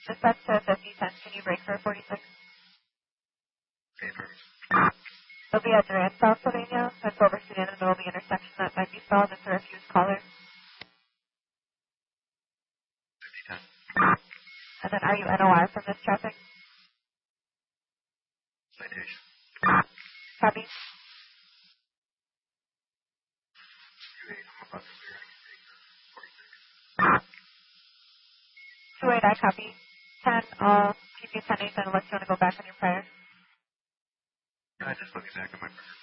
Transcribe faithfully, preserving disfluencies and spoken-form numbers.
Dispatch to fifty ten. Can you break for forty-six? Okay, perfect. They'll be at Durant, Pennsylvania. That's over Sudan, and there will be an intersection that might be stalled. It's a refuse caller. fifty ten. And then are you N O R from this traffic? Citation. Copy. two eight, I'm about to clear. I can take forty-six. two eight, I copy. ten, I'll keep you ten eight, then unless you want to go back on your prior. I just look back at my prior.